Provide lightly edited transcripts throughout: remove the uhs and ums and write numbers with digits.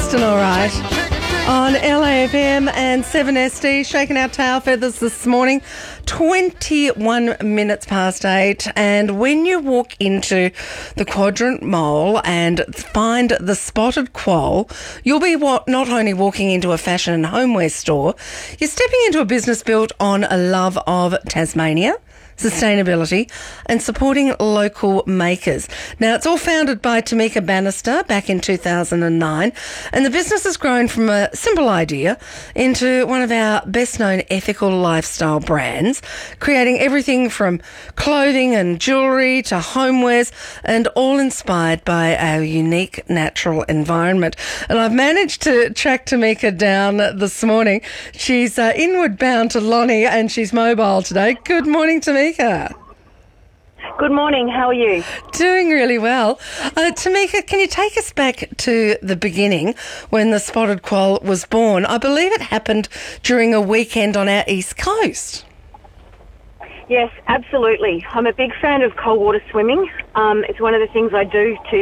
Kingston, all right. On LAFM and 7SD, shaking our tail feathers this morning, 21 minutes past 8. And when you walk into the Quadrant Mall and find the Spotted Quoll, you'll be not only walking into a fashion and homeware store, you're stepping into a business built on a love of Tasmania, sustainability and supporting local makers. Now, it's all founded by Tamika Bannister back in 2009, and the business has grown from a simple idea into one of our best-known ethical lifestyle brands, creating everything from clothing and jewellery to homewares, and all inspired by our unique natural environment. And I've managed to track Tamika down this morning. She's inward bound to Lonnie, and she's mobile today. Good morning, Tamika. Good morning, how are you? Doing really well. Tamika, can you take us back to the beginning when the Spotted Quoll was born? I believe it happened during a weekend on our East Coast. Yes, absolutely. I'm a big fan of cold water swimming. It's one of the things I do to,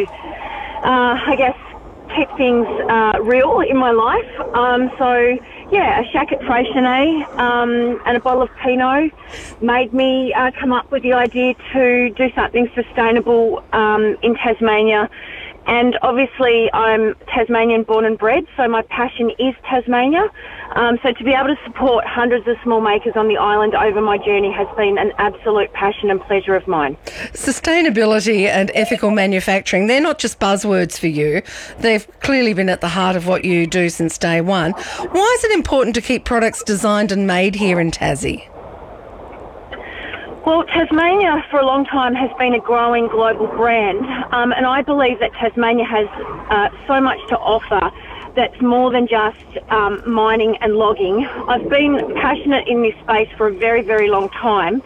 keep things real in my life. A shacket Freixenet and a bottle of Pinot made me come up with the idea to do something sustainable in Tasmania. And obviously I'm Tasmanian born and bred, so my passion is Tasmania. So to be able to support hundreds of small makers on the island over my journey has been an absolute passion and pleasure of mine. Sustainability and ethical manufacturing, they're not just buzzwords for you. They've clearly been at the heart of what you do since day one. Why is it important to keep products designed and made here in Tassie? Well, Tasmania for a long time has been a growing global brand, and I believe that Tasmania has so much to offer that's more than just mining and logging. I've been passionate in this space for a very, very long time,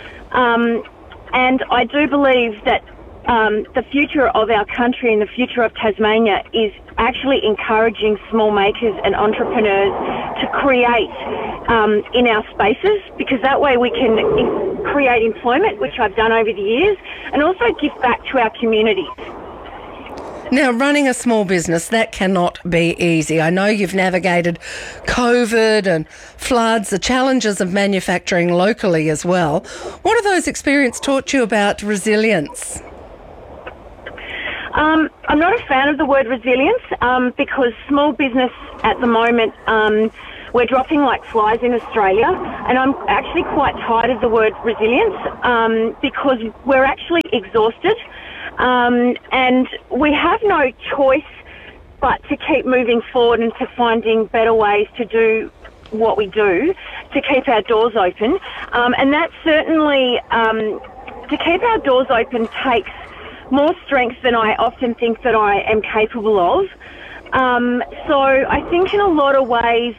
and I do believe that the future of our country and the future of Tasmania is actually encouraging small makers and entrepreneurs to create in our spaces, because that way we can create employment, which I've done over the years, and also give back to our communities. Now, running a small business, that cannot be easy. I know you've navigated COVID and floods, the challenges of manufacturing locally as well. What have those experiences taught you about resilience? I'm not a fan of the word resilience because small business at the moment, we're dropping like flies in Australia, and I'm actually quite tired of the word resilience because we're actually exhausted and we have no choice but to keep moving forward and to finding better ways to do what we do, to keep our doors open. And that certainly, to keep our doors open takes more strength than I often think that I am capable of. So I think in a lot of ways,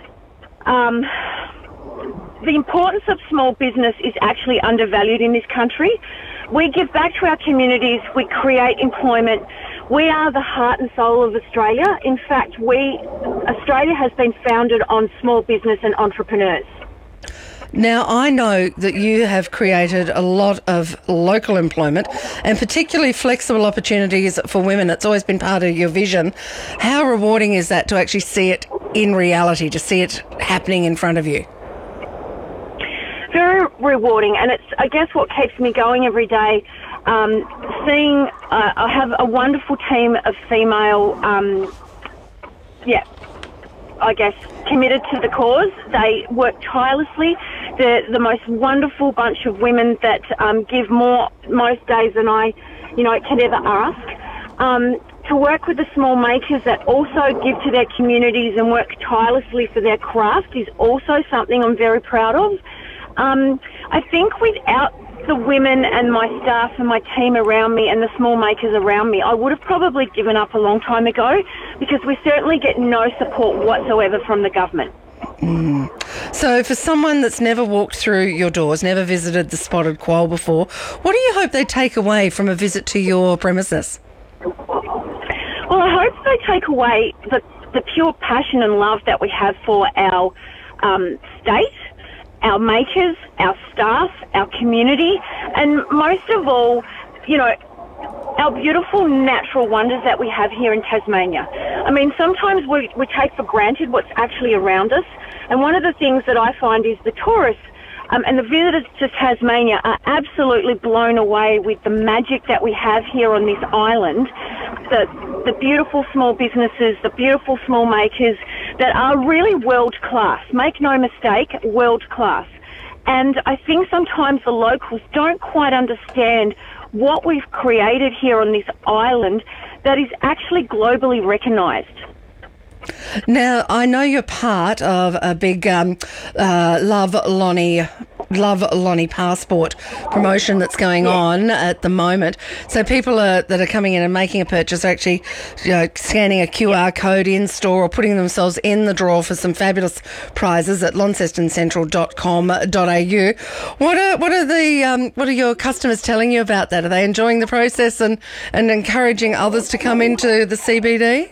the importance of small business is actually undervalued in this country. We give back to our communities, we create employment. We are the heart and soul of Australia. In fact, Australia has been founded on small business and entrepreneurs. Now, I know that you have created a lot of local employment and particularly flexible opportunities for women. It's always been part of your vision. How rewarding is that to actually see it in reality, to see it happening in front of you? Very rewarding, and it's, I guess, what keeps me going every day. Seeing, I have a wonderful team of female, committed to the cause. They work tirelessly. They're the most wonderful bunch of women that give more most days than I, can ever ask. To work with the small makers that also give to their communities and work tirelessly for their craft is also something I'm very proud of. I think without the women and my staff and my team around me and the small makers around me, I would have probably given up a long time ago, because we certainly get no support whatsoever from the government. So for someone that's never walked through your doors, never visited the Spotted Quoll before, what do you hope they take away from a visit to your premises? Well, I hope they take away the pure passion and love that we have for our state, our makers, our staff, our community, and most of all, our beautiful natural wonders that we have here in Tasmania. I mean, sometimes we take for granted what's actually around us. And one of the things that I find is the tourists and the visitors to Tasmania are absolutely blown away with the magic that we have here on this island. The beautiful small businesses, the beautiful small makers that are really world class. Make no mistake, world class. And I think sometimes the locals don't quite understand what we've created here on this island that is actually globally recognised. Now, I know you're part of a big Love Lonnie passport promotion that's going on at the moment. So people that are coming in and making a purchase are actually scanning a QR code in store or putting themselves in the draw for some fabulous prizes at launcestoncentral.com.au. What are your customers telling you about that? Are they enjoying the process and encouraging others to come into the CBD?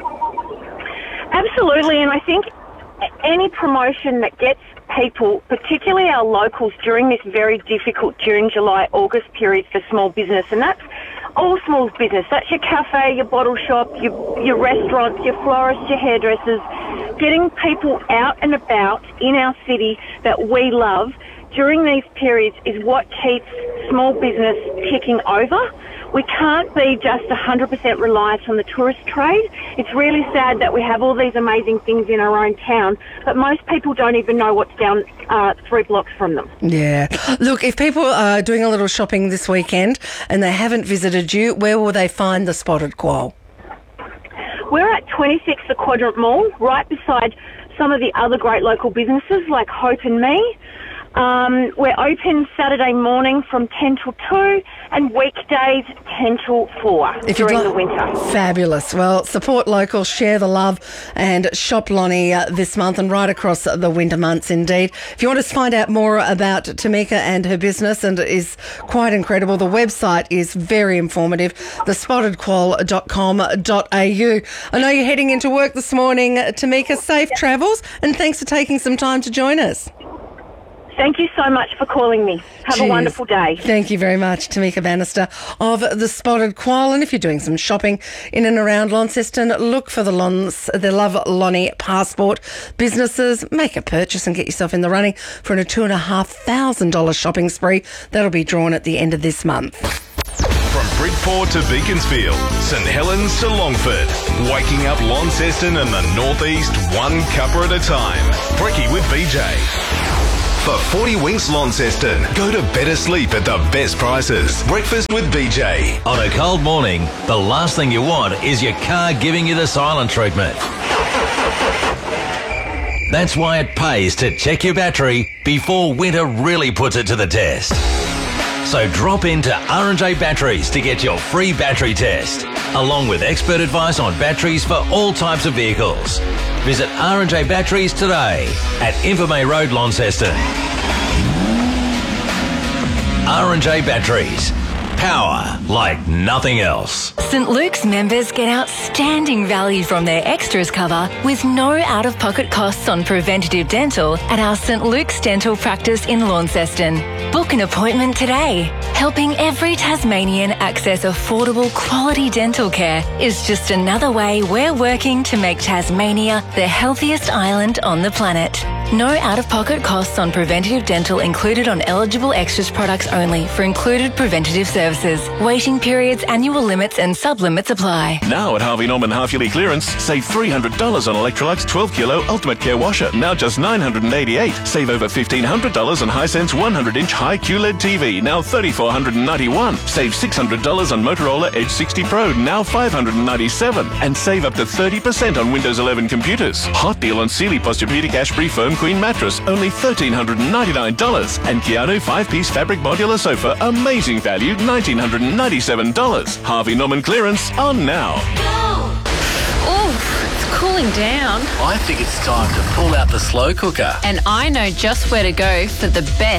Absolutely, and I think any promotion that gets people, particularly our locals, during this very difficult June, July, August period for small business, and that's all small business. That's your cafe, your bottle shop, your restaurants, your florists, your hairdressers. Getting people out and about in our city that we love during these periods is what keeps small business ticking over. We can't be just 100% reliant on the tourist trade. It's really sad that we have all these amazing things in our own town, but most people don't even know what's down 3 blocks from them. Yeah. Look, if people are doing a little shopping this weekend and they haven't visited you, where will they find the Spotted Quoll? We're at 26 The Quadrant Mall, right beside some of the other great local businesses like Hope and Me. We're open Saturday morning from 10 till 2 and weekdays 10 till 4 during the winter. Fabulous. Well, support local, share the love and shop Lonnie this month and right across the winter months indeed. If you want to find out more about Tamika and her business, and it is quite incredible, the website is very informative, thespottedquoll.com.au. I know you're heading into work this morning, Tamika. Safe travels and thanks for taking some time to join us. Thank you so much for calling me. Have a wonderful day. Thank you very much, Tamika Bannister of the Spotted Quoll. And if you're doing some shopping in and around Launceston, look for the Love Lonnie passport. Businesses, make a purchase and get yourself in the running for a $2,500 shopping spree. That'll be drawn at the end of this month. From Bridport to Beaconsfield, St Helens to Longford, waking up Launceston and the Northeast one cuppa at a time. Brekkie with BJ. For 40 Winks Launceston, go to better sleep at the best prices. Breakfast with BJ. On a cold morning, the last thing you want is your car giving you the silent treatment. That's why it pays to check your battery before winter really puts it to the test. So drop into R&J Batteries to get your free battery test, along with expert advice on batteries for all types of vehicles. Visit R&J Batteries today at Invermay Road, Launceston. R&J Batteries. Power like nothing else. St Luke's members get outstanding value from their extras cover with no out-of-pocket costs on preventative dental at our St Luke's Dental Practice in Launceston. Book an appointment today. Helping every Tasmanian access affordable quality dental care is just another way we're working to make Tasmania the healthiest island on the planet. No out-of-pocket costs on preventative dental included on eligible extras products only for included preventative services. Waiting periods, annual limits and sub-limits apply. Now at Harvey Norman half-yearly clearance, save $300 on Electrolux 12-kilo Ultimate Care Washer, now just $988. Save over $1,500 on Hisense 100-inch high QLED TV, now $3,491. Save $600 on Motorola Edge 60 Pro, now $597. And save up to 30% on Windows 11 computers. Hot deal on Sealy Posturepedic Ashbury Foam Queen Mattress, only $1,399. And Keanu 5-piece fabric modular sofa, amazing value, $1,997. Harvey Norman clearance on now. Oh, it's cooling down. I think it's time to pull out the slow cooker. And I know just where to go for the best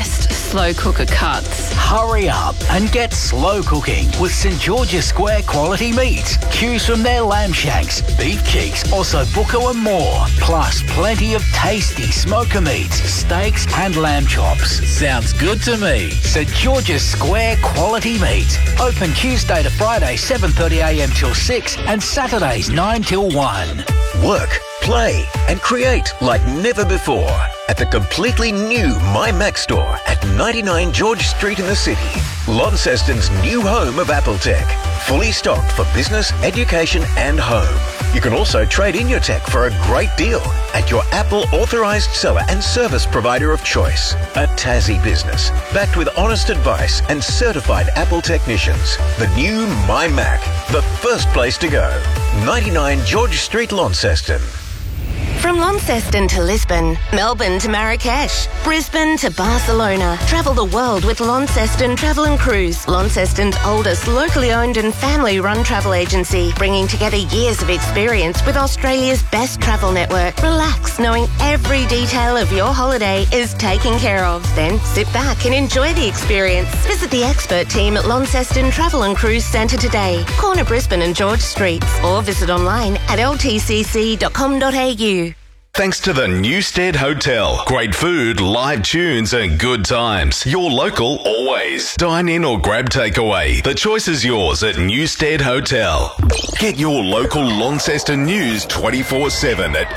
slow cooker cuts. Hurry up and get slow cooking with St George's Square quality meats. Choose from their lamb shanks, beef cheeks, ossobuco and more. Plus plenty of tasty smoker meats, steaks and lamb chops. Sounds good to me. St George's Square quality meats. Open Tuesday to Friday 7:30am till 6 and Saturdays 9 till 1. Work, play and create like never before at the completely new My Mac store at 99 George Street in the city. Launceston's new home of Apple tech. Fully stocked for business, education and home. You can also trade in your tech for a great deal at your Apple authorised seller and service provider of choice. A Tassie business, backed with honest advice and certified Apple technicians. The new My Mac, the first place to go. 99 George Street, Launceston. From Launceston to Lisbon, Melbourne to Marrakesh, Brisbane to Barcelona. Travel the world with Launceston Travel and Cruise. Launceston's oldest locally owned and family-run travel agency, bringing together years of experience with Australia's best travel network. Relax, knowing every detail of your holiday is taken care of. Then sit back and enjoy the experience. Visit the expert team at Launceston Travel and Cruise Centre today, corner Brisbane and George Streets, or visit online at ltcc.com.au. Thanks to the Newstead Hotel. Great food, live tunes and good times. Your local always. Dine in or grab takeaway. The choice is yours at Newstead Hotel. Get your local Launceston news 24/7 at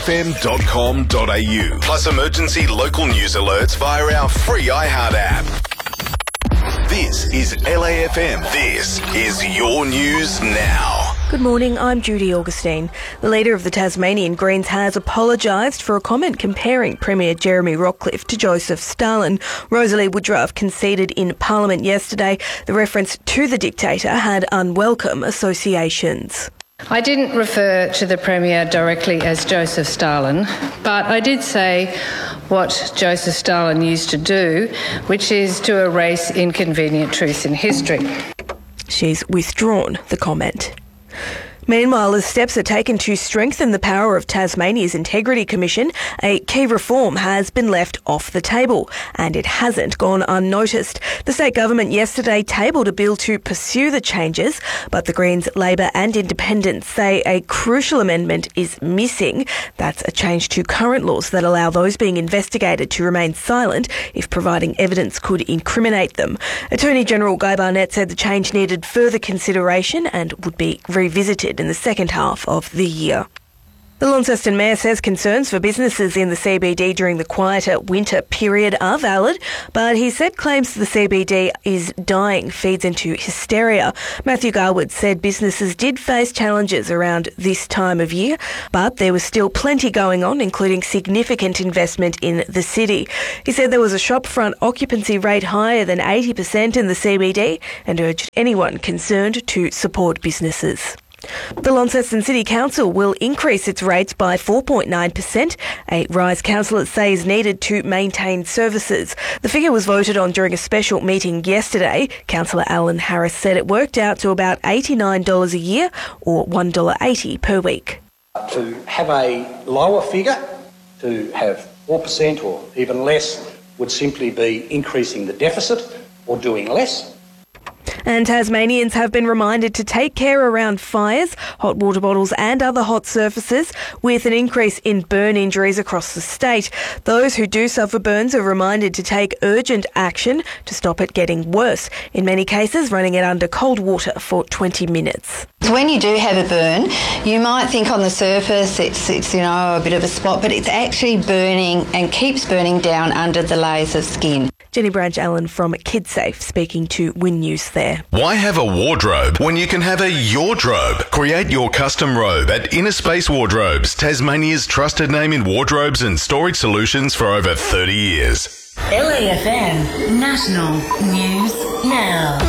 lafm.com.au. Plus emergency local news alerts via our free iHeart app. This is LAFM. This is your news now. Good morning, I'm Judy Augustine. The leader of the Tasmanian Greens has apologised for a comment comparing Premier Jeremy Rockliff to Joseph Stalin. Rosalie Woodruff conceded in Parliament yesterday the reference to the dictator had unwelcome associations. I didn't refer to the Premier directly as Joseph Stalin, but I did say what Joseph Stalin used to do, which is to erase inconvenient truths in history. She's withdrawn the comment. Meanwhile, as steps are taken to strengthen the power of Tasmania's Integrity Commission, a key reform has been left off the table, and it hasn't gone unnoticed. The state government yesterday tabled a bill to pursue the changes, but the Greens, Labor and Independents say a crucial amendment is missing. That's a change to current laws that allow those being investigated to remain silent if providing evidence could incriminate them. Attorney General Guy Barnett said the change needed further consideration and would be revisited in the second half of the year. The Launceston Mayor says concerns for businesses in the CBD during the quieter winter period are valid, but he said claims the CBD is dying feeds into hysteria. Matthew Garwood said businesses did face challenges around this time of year, but there was still plenty going on, including significant investment in the city. He said there was a shopfront occupancy rate higher than 80% in the CBD and urged anyone concerned to support businesses. The Launceston City Council will increase its rates by 4.9%, a rise councillors say is needed to maintain services. The figure was voted on during a special meeting yesterday. Councillor Alan Harris said it worked out to about $89 a year or $1.80 per week. To have a lower figure, to have 4% or even less, would simply be increasing the deficit or doing less. And Tasmanians have been reminded to take care around fires, hot water bottles and other hot surfaces, with an increase in burn injuries across the state. Those who do suffer burns are reminded to take urgent action to stop it getting worse, in many cases running it under cold water for 20 minutes. When you do have a burn, you might think on the surface it's a bit of a spot, but it's actually burning and keeps burning down under the layers of skin. Jenny Branch-Allen from KidSafe speaking to Win News there. Why have a wardrobe when you can have a yardrobe? Create your custom robe at Inner Space Wardrobes, Tasmania's trusted name in wardrobes and storage solutions for over 30 years. LAFM National News Now.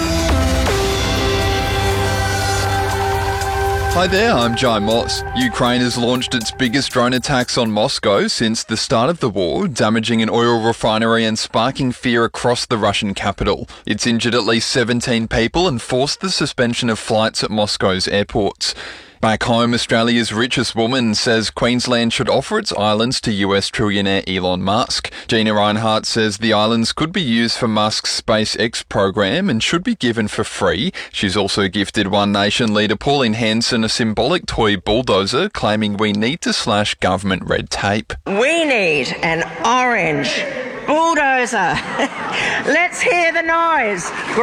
Hi there, I'm Jai Moss. Ukraine has launched its biggest drone attacks on Moscow since the start of the war, damaging an oil refinery and sparking fear across the Russian capital. It's injured at least 17 people and forced the suspension of flights at Moscow's airports. Back home, Australia's richest woman says Queensland should offer its islands to US trillionaire Elon Musk. Gina Reinhart says the islands could be used for Musk's SpaceX program and should be given for free. She's also gifted One Nation leader Pauline Hanson a symbolic toy bulldozer, claiming we need to slash government red tape. We need an orange bulldozer. Let's hear the noise.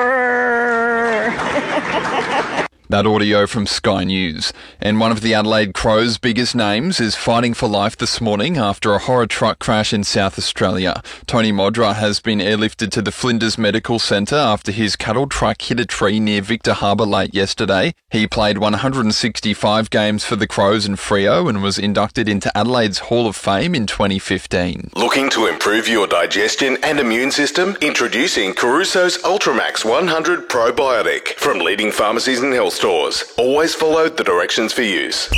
Grrr. That audio from Sky News. And one of the Adelaide Crows' biggest names is fighting for life this morning after a horror truck crash in South Australia. Tony Modra has been airlifted to the Flinders Medical Centre after his cattle truck hit a tree near Victor Harbour late yesterday. He played 165 games for the Crows and Freo and was inducted into Adelaide's Hall of Fame in 2015. Looking to improve your digestion and immune system? Introducing Caruso's Ultramax 100 Probiotic from leading pharmacies and health stores. Always follow the directions for use.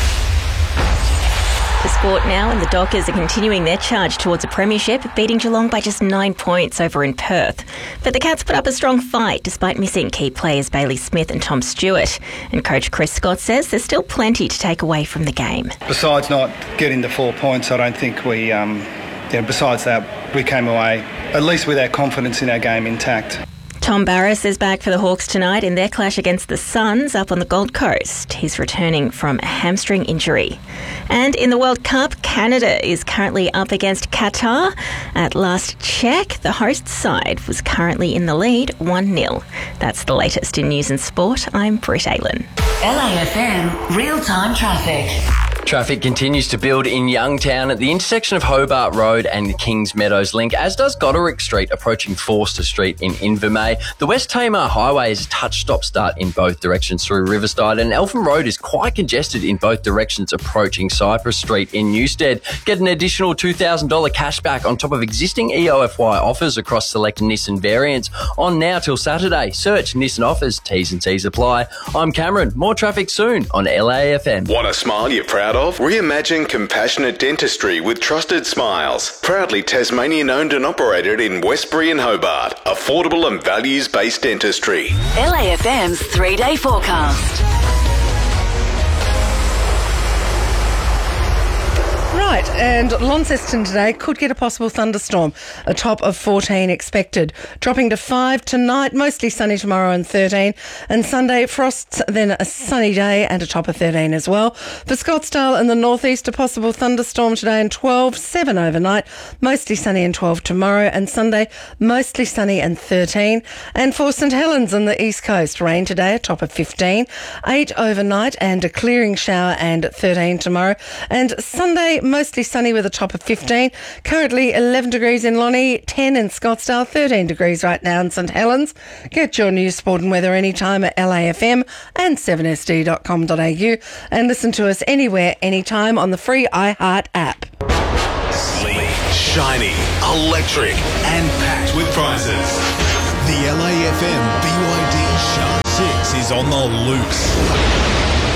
The sport now, and the Dockers are continuing their charge towards a premiership, beating Geelong by just 9 points over in Perth. But the Cats put up a strong fight despite missing key players Bailey Smith and Tom Stewart. And coach Chris Scott says there's still plenty to take away from the game. Besides not getting the 4 points, I don't think we, besides that, we came away at least with our confidence in our game intact. Tom Barrass is back for the Hawks tonight in their clash against the Suns up on the Gold Coast. He's returning from a hamstring injury. And in the World Cup, Canada is currently up against Qatar. At last check, the host side was currently in the lead 1-0. That's the latest in news and sport. I'm Britt Aylen. LAFM real-time traffic. Traffic continues to build in Youngtown at the intersection of Hobart Road and Kings Meadows Link, as does Goderic Street approaching Forster Street in Invermay. The West Tamar Highway is a touch stop start in both directions through Riverside, and Eltham Road is quite congested in both directions approaching Cypress Street in Newstead. Get an additional $2,000 cashback on top of existing EOFY offers across select Nissan variants on now till Saturday. Search Nissan offers, T's and C's apply. I'm Cameron. More traffic soon on LAFM. Want a smile you're proud of? Reimagine compassionate dentistry with trusted smiles. Proudly Tasmanian owned and operated in Westbury and Hobart. Affordable and values-based dentistry. LAFM's 3-day forecast. Right, and Launceston today could get a possible thunderstorm, a top of 14 expected. Dropping to 5 tonight, mostly sunny tomorrow and 13. And Sunday, frosts, then a sunny day and a top of 13 as well. For Scottsdale and the northeast, a possible thunderstorm today and 12, 7 overnight, mostly sunny and 12 tomorrow. And Sunday, mostly sunny and 13. And for St Helens on the east coast, rain today, a top of 15, 8 overnight and a clearing shower and 13 tomorrow. And Sunday, mostly sunny with a top of 15. Currently 11 degrees in Lonnie, 10 in Scottsdale, 13 degrees right now in St Helens. Get your news, sport and weather anytime at LAFM and 7sd.com.au and listen to us anywhere, anytime on the free iHeart app. Sleek, shiny, electric and packed with prizes. The LAFM BYD Shark 6 is on the loose.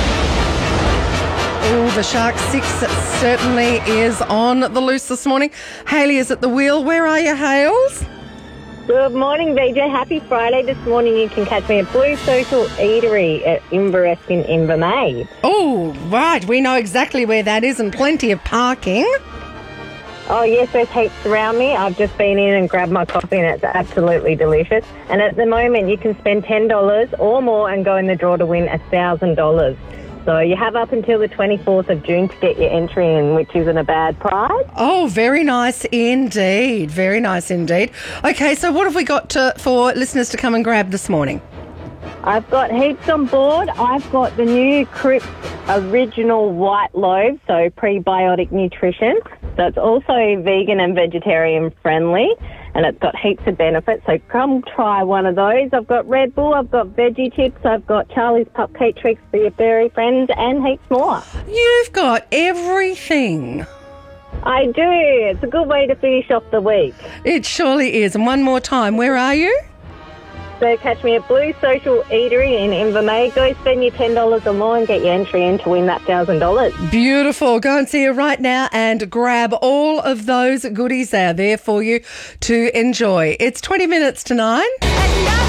Oh, the Shark 6 certainly is on the loose this morning. Hayley is at the wheel. Where are you, Hales? Good morning, VJ. Happy Friday. This morning you can catch me at Blue Social Eatery at Inverest in Invermay. Oh, right. We know exactly where that is and plenty of parking. Oh, yes, there's heaps around me. I've just been in and grabbed my coffee and it's absolutely delicious. And at the moment you can spend $10 or more and go in the draw to win $1,000. So you have up until the 24th of June to get your entry in, which isn't a bad prize. Oh, very nice indeed. Very nice indeed. Okay, so what have we got for listeners to come and grab this morning? I've got heaps on board. I've got the new Cripps Original White Loaf, so prebiotic nutrition. So it's also vegan and vegetarian friendly, and it's got heaps of benefits. So come try one of those. I've got Red Bull, I've got veggie tips, I've got Charlie's Cupcake Tricks for your furry friends, and heaps more. You've got everything. I do. It's a good way to finish off the week. It surely is. And one more time, where are you? So catch me at Blue Social Eatery in Invermay. Go spend your $10 or more and get your entry in to win that $1,000. Beautiful. Go and see her right now and grab all of those goodies. They are there for you to enjoy. It's 20 minutes to 9.